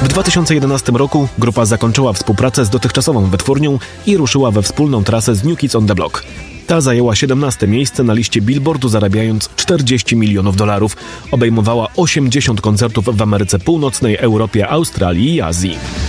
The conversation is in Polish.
W 2011 roku grupa zakończyła współpracę z dotychczasową wytwórnią i ruszyła we wspólną trasę z New Kids on the Block. Ta zajęła 17. miejsce na liście Billboardu, zarabiając $40 milionów. Obejmowała 80 koncertów w Ameryce Północnej, Europie, Australii i Azji.